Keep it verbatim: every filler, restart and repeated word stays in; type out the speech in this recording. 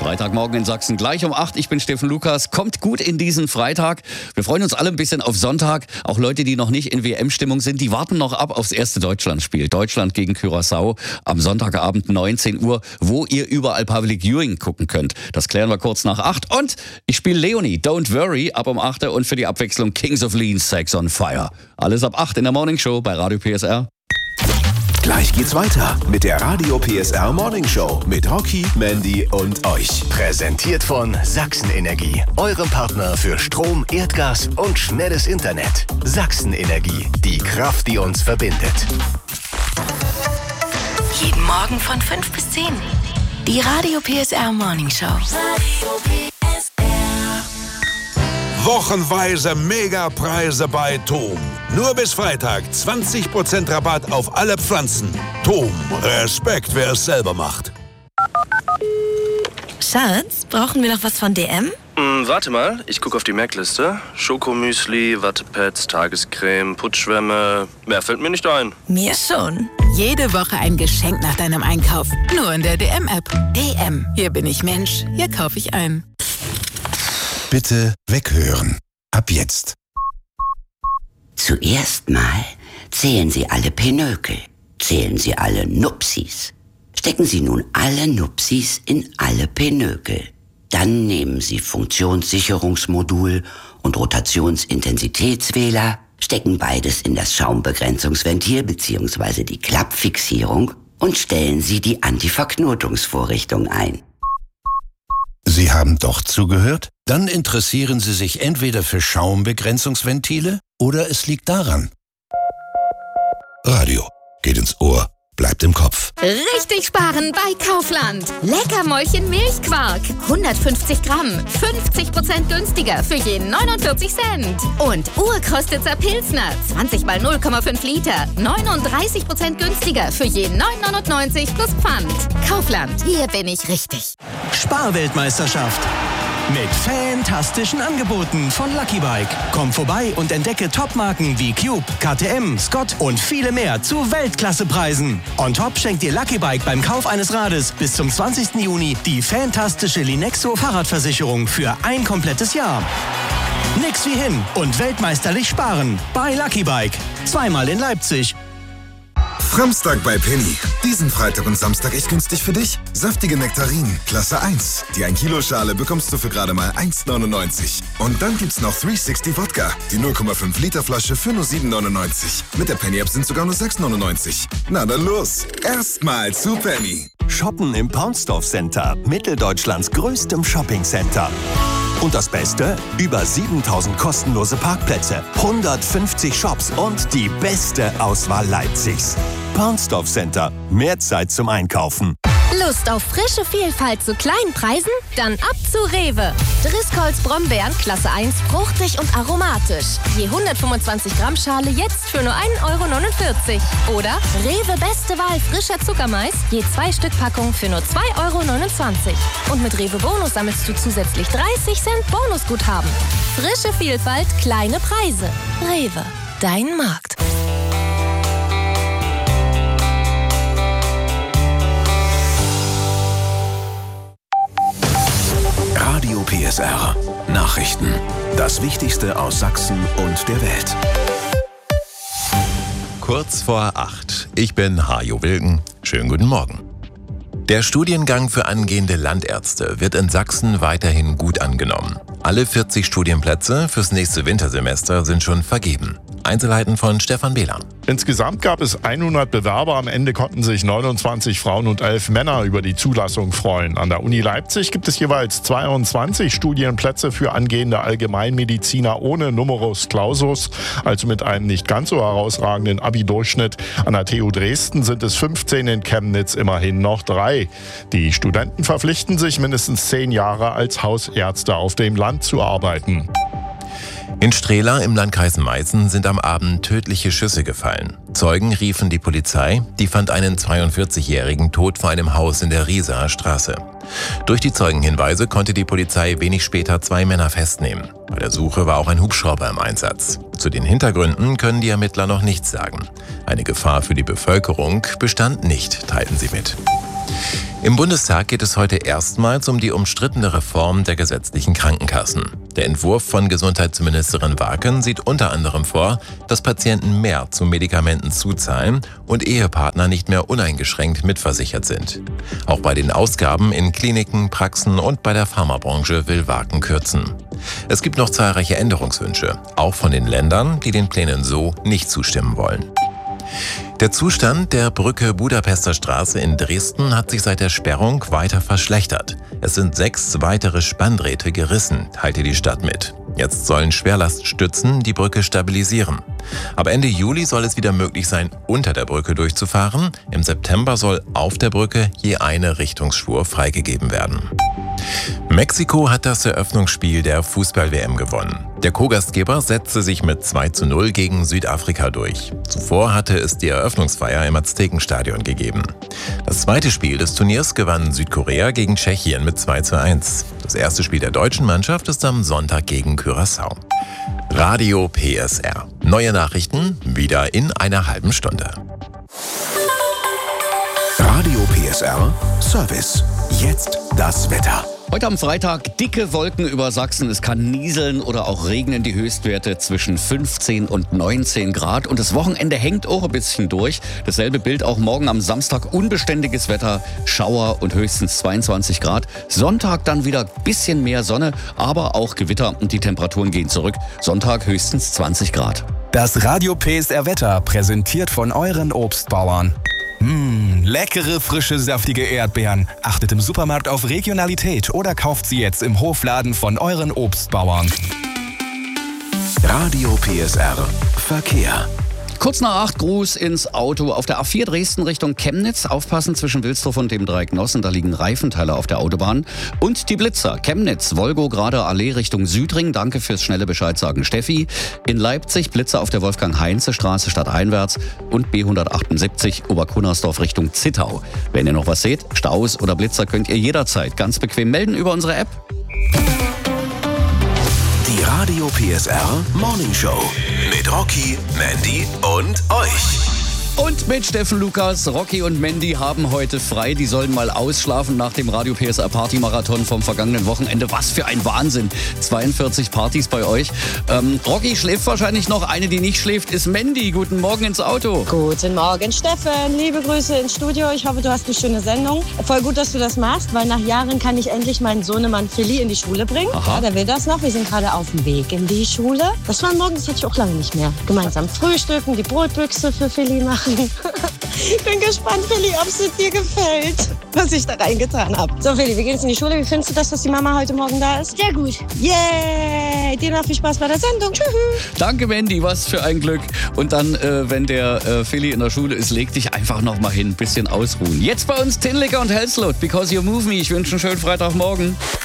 Freitagmorgen in Sachsen, gleich um acht. Ich bin Steffen Lukas. Kommt gut in diesen Freitag. Wir freuen uns alle ein bisschen auf Sonntag. Auch Leute, die noch nicht in W M-Stimmung sind, die warten noch ab aufs erste Deutschlandspiel. Deutschland gegen Curaçao am Sonntagabend neunzehn Uhr, wo ihr überall Public Viewing gucken könnt. Das klären wir kurz nach acht. Und ich spiele Leonie, Don't Worry, ab um acht und für die Abwechslung Kings of Lean, Sex on Fire. Alles ab acht in der Morning Show bei Radio P S R. Gleich geht's weiter mit der Radio P S R Morning Show mit Rocky, Mandy und euch. Präsentiert von Sachsen Energie, eurem Partner für Strom, Erdgas und schnelles Internet. Sachsen Energie, die Kraft, die uns verbindet. Jeden Morgen von fünf bis zehn. Die Radio P S R Morning Show. Radio P S R. Wochenweise Megapreise bei Tom. Nur bis Freitag zwanzig Prozent Rabatt auf alle Pflanzen. Tom, Respekt, wer es selber macht. Schatz, brauchen wir noch was von D M? Hm, warte mal, ich gucke auf die Merkliste. Schokomüsli, Wattepads, Tagescreme, Putschschwämme. Mehr fällt mir nicht ein. Mir schon. Jede Woche ein Geschenk nach deinem Einkauf. Nur in der D M-App. D M. Hier bin ich Mensch. Hier kaufe ich ein. Bitte weghören. Ab jetzt. Zuerst mal zählen Sie alle Pinökel. Zählen Sie alle Nupsis. Stecken Sie nun alle Nupsis in alle Pinökel. Dann nehmen Sie Funktionssicherungsmodul und Rotationsintensitätswähler, stecken beides in das Schaumbegrenzungsventil bzw. die Klappfixierung und stellen Sie die Antiverknotungsvorrichtung ein. Sie haben doch zugehört? Dann interessieren Sie sich entweder für Schaumbegrenzungsventile oder es liegt daran. Radio geht ins Ohr, bleibt im Kopf. Richtig sparen bei Kaufland. Leckermäulchen Milchquark. hundertfünfzig Gramm. fünfzig Prozent günstiger für jeden neunundvierzig Cent. Und Urkostitzer Pilsner. zwanzig mal null Komma fünf Liter. neununddreißig Prozent günstiger für jeden neun neunundneunzig plus Pfand. Kaufland. Hier bin ich richtig. Sparweltmeisterschaft. Mit fantastischen Angeboten von Lucky Bike. Komm vorbei und entdecke Topmarken wie Cube, K T M, Scott und viele mehr zu Weltklassepreisen. On top schenkt dir Lucky Bike beim Kauf eines Rades bis zum zwanzigsten Juni die fantastische Linexo Fahrradversicherung für ein komplettes Jahr. Nix wie hin und weltmeisterlich sparen bei Lucky Bike. Zweimal in Leipzig. Samstag bei Penny. Diesen Freitag und Samstag echt günstig für dich. Saftige Nektarinen, Klasse eins. Die ein Kilo Schale bekommst du für gerade mal eins neunundneunzig. Und dann gibt's noch dreihundertsechzig Wodka. Die null Komma fünf Liter Flasche für nur sieben neunundneunzig. Mit der Penny-App sind sogar nur sechs neunundneunzig. Na dann los. Erstmal zu Penny. Shoppen im Paunsdorf Center, Mitteldeutschlands größtem Shoppingcenter. Und das Beste? Über siebentausend kostenlose Parkplätze, hundertfünfzig Shops und die beste Auswahl Leipzigs. Paunsdorf Center. Mehr Zeit zum Einkaufen. Lust auf frische Vielfalt zu kleinen Preisen? Dann ab zu Rewe. Driscolls Brombeeren Klasse eins, fruchtig und aromatisch. Je hundertfünfundzwanzig Gramm Schale jetzt für nur ein Euro neunundvierzig. Oder Rewe Beste Wahl frischer Zuckermais, je zwei Stück Packung für nur zwei Euro neunundzwanzig. Und mit Rewe Bonus sammelst du zusätzlich dreißig Cent Bonusguthaben. Frische Vielfalt, kleine Preise. Rewe, dein Markt. Radio P S R. Nachrichten. Das Wichtigste aus Sachsen und der Welt. Kurz vor acht. Ich bin Hajo Wilken. Schönen guten Morgen. Der Studiengang für angehende Landärzte wird in Sachsen weiterhin gut angenommen. Alle vierzig Studienplätze fürs nächste Wintersemester sind schon vergeben. Einzelheiten von Stefan Behler. Insgesamt gab es hundert Bewerber. Am Ende konnten sich neunundzwanzig Frauen und elf Männer über die Zulassung freuen. An der Uni Leipzig gibt es jeweils zweiundzwanzig Studienplätze für angehende Allgemeinmediziner ohne Numerus Clausus, also mit einem nicht ganz so herausragenden Abi-Durchschnitt. An der T U Dresden sind es fünfzehn, in Chemnitz immerhin noch drei. Die Studenten verpflichten sich, mindestens zehn Jahre als Hausärzte auf dem Land zu arbeiten. In Strehla im Landkreis Meißen sind am Abend tödliche Schüsse gefallen. Zeugen riefen die Polizei, die fand einen zweiundvierzigjährigen tot vor einem Haus in der Rieser Straße. Durch die Zeugenhinweise konnte die Polizei wenig später zwei Männer festnehmen. Bei der Suche war auch ein Hubschrauber im Einsatz. Zu den Hintergründen können die Ermittler noch nichts sagen. Eine Gefahr für die Bevölkerung bestand nicht, teilten sie mit. Im Bundestag geht es heute erstmals um die umstrittene Reform der gesetzlichen Krankenkassen. Der Entwurf von Gesundheitsministerin Waken sieht unter anderem vor, dass Patienten mehr zu Medikamenten zuzahlen und Ehepartner nicht mehr uneingeschränkt mitversichert sind. Auch bei den Ausgaben in Kliniken, Praxen und bei der Pharmabranche will Waken kürzen. Es gibt noch zahlreiche Änderungswünsche, auch von den Ländern, die den Plänen so nicht zustimmen wollen. Der Zustand der Brücke Budapester Straße in Dresden hat sich seit der Sperrung weiter verschlechtert. Es sind sechs weitere Spanndrähte gerissen, teilte die Stadt mit. Jetzt sollen Schwerlaststützen die Brücke stabilisieren. Ab Ende Juli soll es wieder möglich sein, unter der Brücke durchzufahren. Im September soll auf der Brücke je eine Richtungsspur freigegeben werden. Mexiko hat das Eröffnungsspiel der Fußball-W M gewonnen. Der Co-Gastgeber setzte sich mit zwei zu null gegen Südafrika durch. Zuvor hatte es die Eröffnungsfeier im Aztekenstadion gegeben. Das zweite Spiel des Turniers gewann Südkorea gegen Tschechien mit zwei zu eins. Das erste Spiel der deutschen Mannschaft ist am Sonntag gegen Curaçao. Radio P S R. Neue Nachrichten wieder in einer halben Stunde. Radio P S R Service. Jetzt das Wetter. Heute am Freitag dicke Wolken über Sachsen. Es kann nieseln oder auch regnen. Die Höchstwerte zwischen fünfzehn und neunzehn Grad. Und das Wochenende hängt auch ein bisschen durch. Dasselbe Bild auch morgen am Samstag. Unbeständiges Wetter, Schauer und höchstens zweiundzwanzig Grad. Sonntag dann wieder ein bisschen mehr Sonne, aber auch Gewitter und die Temperaturen gehen zurück. Sonntag höchstens zwanzig Grad. Das Radio P S R Wetter präsentiert von euren Obstbauern. Mmh, leckere, frische, saftige Erdbeeren. Achtet im Supermarkt auf Regionalität oder kauft sie jetzt im Hofladen von euren Obstbauern. Radio P S R Verkehr. Kurz nach acht, Gruß ins Auto. Auf der A vier Dresden Richtung Chemnitz. Aufpassen zwischen Wilsdorf und dem Dreiecknossen. Da liegen Reifenteile auf der Autobahn. Und die Blitzer. Chemnitz, Wolgograde Allee Richtung Südring. Danke fürs schnelle Bescheid sagen, Steffi. In Leipzig, Blitzer auf der Wolfgang-Heinze-Straße stadteinwärts. Und B hundertachtundsiebzig, Oberkunnersdorf Richtung Zittau. Wenn ihr noch was seht, Staus oder Blitzer, könnt ihr jederzeit ganz bequem melden über unsere App. Die Radio P S R Morning Show mit Rocky, Mandy und euch. Und mit Steffen Lukas, Rocky und Mandy haben heute frei. Die sollen mal ausschlafen nach dem Radio P S R Party-Marathon vom vergangenen Wochenende. Was für ein Wahnsinn. zweiundvierzig Partys bei euch. Ähm, Rocky schläft wahrscheinlich noch. Eine, die nicht schläft, ist Mandy. Guten Morgen ins Auto. Guten Morgen, Steffen. Liebe Grüße ins Studio. Ich hoffe, du hast eine schöne Sendung. Voll gut, dass du das machst, weil nach Jahren kann ich endlich meinen Sohnemann Philly in die Schule bringen. Aha. Ja, der will das noch. Wir sind gerade auf dem Weg in die Schule. Das war morgen, das hatte ich auch lange nicht mehr. Gemeinsam frühstücken, die Brotbüchse für Philly machen. Ich bin gespannt, Philly, ob es dir gefällt, was ich da reingetan habe. So, Philly, wie geht's in die Schule? Wie findest du das, dass die Mama heute Morgen da ist? Sehr gut. Yay! Dir noch viel Spaß bei der Sendung. Tschüss. Danke, Mandy, was für ein Glück. Und dann, äh, wenn der äh, Philly in der Schule ist, leg dich einfach noch mal hin, bisschen ausruhen. Jetzt bei uns Tinlicker und Hellslot, Because You Move Me. Ich wünsche einen schönen Freitagmorgen.